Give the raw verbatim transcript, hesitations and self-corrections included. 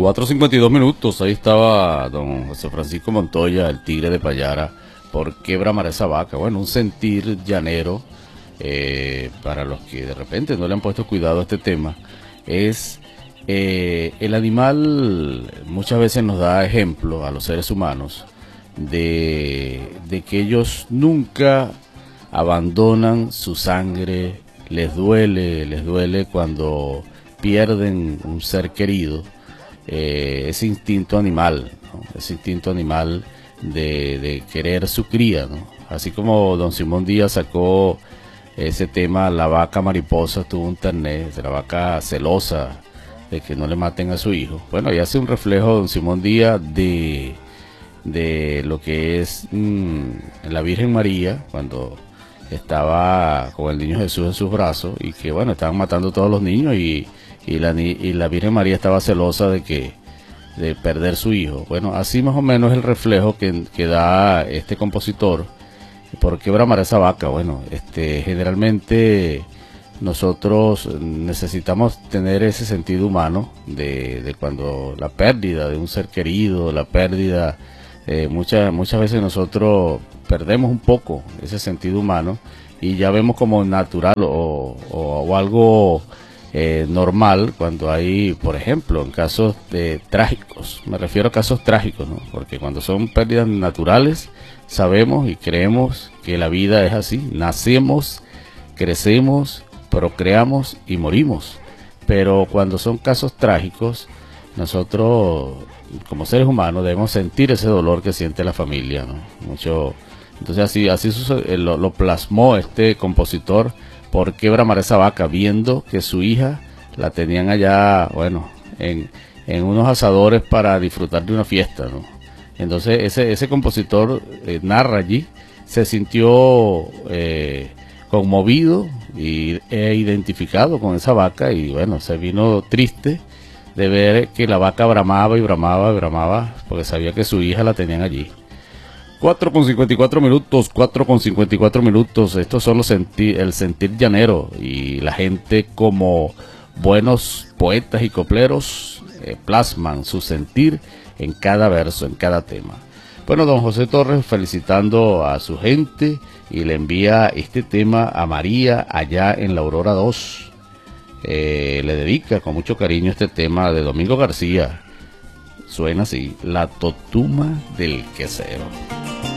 cuatro cincuenta y dos minutos, ahí estaba don José Francisco Montoya, el tigre de Payara, ¿por qué bramar esa vaca? Bueno, un sentir llanero, eh, para los que de repente no le han puesto cuidado a este tema, es eh, el animal muchas veces nos da ejemplo a los seres humanos de, de que ellos nunca abandonan su sangre, les duele, les duele cuando pierden un ser querido, eh, ese instinto animal, ¿no? Ese instinto animal de, de querer su cría, ¿no? Así como don Simón Díaz sacó ese tema, la vaca mariposa, tuvo un ternet, de la vaca celosa de que no le maten a su hijo. Bueno, ahí hace un reflejo don Simón Díaz de, de lo que es mmm, la Virgen María, cuando estaba con el niño Jesús en sus brazos y que bueno, estaban matando a todos los niños y, y, la, y la Virgen María estaba celosa de que de perder su hijo. Bueno, así más o menos es el reflejo que, que da este compositor. ¿Por qué bramar esa vaca? Bueno, este, generalmente nosotros necesitamos tener ese sentido humano de, de cuando la pérdida de un ser querido, la pérdida, eh, muchas, muchas veces nosotros perdemos un poco ese sentido humano y ya vemos como natural o, o, o algo eh, normal cuando hay, por ejemplo, en casos de trágicos, me refiero a casos trágicos, ¿no? Porque cuando son pérdidas naturales sabemos y creemos que la vida es así, nacemos, crecemos, procreamos y morimos, pero cuando son casos trágicos nosotros como seres humanos debemos sentir ese dolor que siente la familia, ¿no? Mucho. Entonces así, así lo, lo plasmó este compositor, ¿por qué bramar esa vaca? Viendo que su hija la tenían allá, bueno, en, en unos asadores para disfrutar de una fiesta, ¿no? Entonces ese, ese compositor eh, narra allí, se sintió eh, conmovido y, e identificado con esa vaca y bueno, se vino triste de ver que la vaca bramaba y bramaba y bramaba porque sabía que su hija la tenían allí. cuatro con cincuenta y cuatro minutos, cuatro con cincuenta y cuatro minutos, estos son los senti el sentir llanero y la gente como buenos poetas y copleros eh, plasman su sentir en cada verso, en cada tema. Bueno, don José Torres felicitando a su gente y le envía este tema a María allá en la Aurora dos. Eh, le dedica con mucho cariño este tema de Domingo García. Suena así, La Totuma del Quesero.